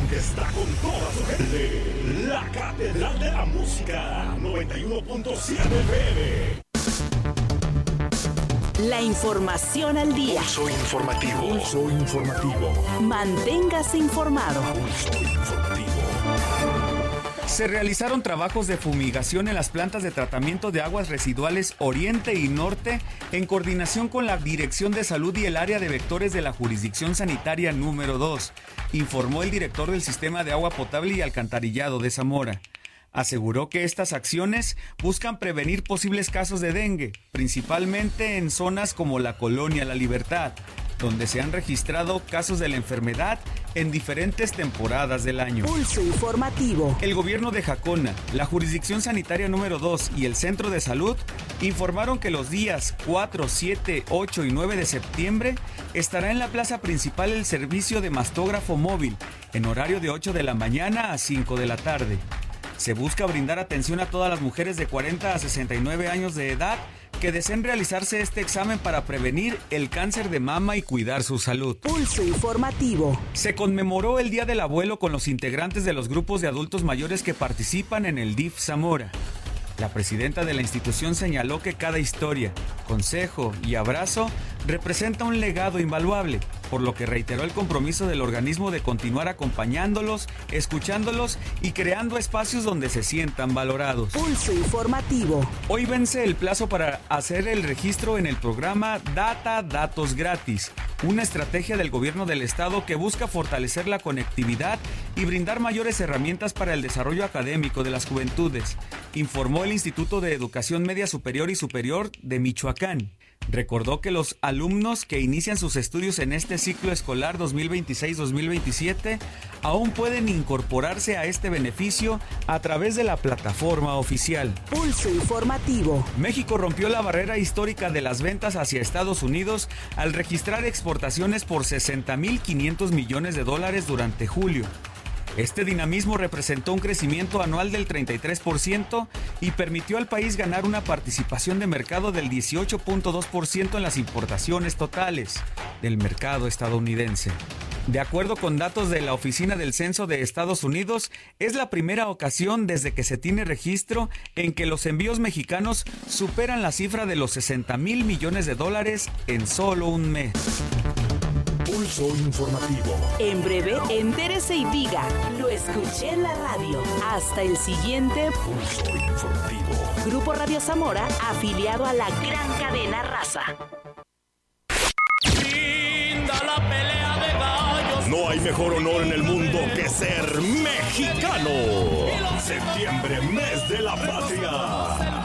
que está con toda su gente. La Catedral de la Música, 91.7 FM. La información al día. Pulso informativo. Pulso informativo. Manténgase informado. Pulso informativo. Se realizaron trabajos de fumigación en las plantas de tratamiento de aguas residuales Oriente y Norte en coordinación con la Dirección de Salud y el área de vectores de la Jurisdicción Sanitaria número 2, informó el director del Sistema de Agua Potable y Alcantarillado de Zamora. Aseguró que estas acciones buscan prevenir posibles casos de dengue, principalmente en zonas como la Colonia La Libertad, donde se han registrado casos de la enfermedad en diferentes temporadas del año. Pulso informativo. El gobierno de Jacona, la Jurisdicción Sanitaria número 2 y el Centro de Salud informaron que los días 4, 7, 8 y 9 de septiembre estará en la plaza principal el servicio de mastógrafo móvil, en horario de 8 de la mañana a 5 de la tarde. Se busca brindar atención a todas las mujeres de 40 a 69 años de edad que deseen realizarse este examen para prevenir el cáncer de mama y cuidar su salud. Pulso informativo. Se conmemoró el Día del Abuelo con los integrantes de los grupos de adultos mayores que participan en el DIF Zamora. La presidenta de la institución señaló que cada historia, consejo y abrazo representa un legado invaluable, por lo que reiteró el compromiso del organismo de continuar acompañándolos, escuchándolos y creando espacios donde se sientan valorados. Pulso informativo. Hoy vence el plazo para hacer el registro en el programa Datos Gratis, una estrategia del gobierno del estado que busca fortalecer la conectividad y brindar mayores herramientas para el desarrollo académico de las juventudes, informó el Instituto de Educación Media Superior y Superior de Michoacán. Recordó que los alumnos que inician sus estudios en este ciclo escolar 2026-2027 aún pueden incorporarse a este beneficio a través de la plataforma oficial. Pulso informativo. México rompió la barrera histórica de las ventas hacia Estados Unidos al registrar exportaciones por $60,500 millones durante julio. Este dinamismo representó un crecimiento anual del 33% y permitió al país ganar una participación de mercado del 18.2% en las importaciones totales del mercado estadounidense. De acuerdo con datos de la Oficina del Censo de Estados Unidos, es la primera ocasión desde que se tiene registro en que los envíos mexicanos superan la cifra de los $60,000 millones en solo un mes. Pulso informativo. En breve, entérese y diga, lo escuché en la radio. Hasta el siguiente Pulso informativo. Grupo Radio Zamora, afiliado a la gran cadena Raza. Linda la pelea de gallos. No hay mejor honor en el mundo que ser mexicano. Septiembre, mes de la patria.